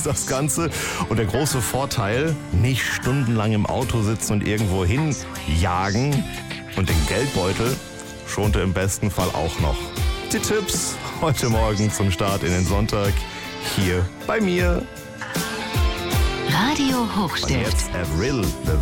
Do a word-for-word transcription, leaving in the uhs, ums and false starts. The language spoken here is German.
ist das Ganze. Und der große Vorteil, nicht stundenlang im Auto sitzen und irgendwo hinjagen. Und den Geldbeutel schont er im besten Fall auch noch. Die Tipps heute Morgen zum Start in den Sonntag hier bei mir. Radio Hochstift. Und jetzt Avril